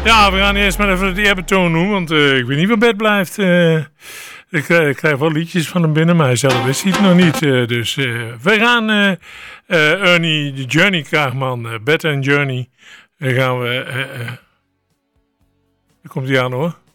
Ja, we gaan eerst maar even het eerbetoon doen, want ik weet niet waar Bert blijft. Ik krijg wel liedjes van hem binnen, maar hij zelf wist hij het nog niet. Dus we gaan Ernie de Journey Kraagman, Bert en Journey. Dan gaan we... daar komt hij aan hoor.